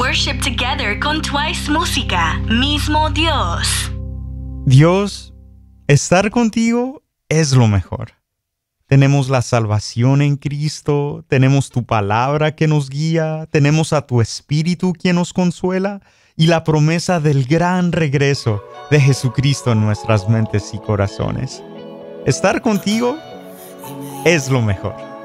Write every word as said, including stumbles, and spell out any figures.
worship together con Twice Música, mismo Dios. Dios, estar contigo es lo mejor. Tenemos la salvación en Cristo, tenemos tu palabra que nos guía, tenemos a tu Espíritu quien nos consuela y la promesa del gran regreso de Jesucristo en nuestras mentes y corazones. Estar contigo es lo mejor.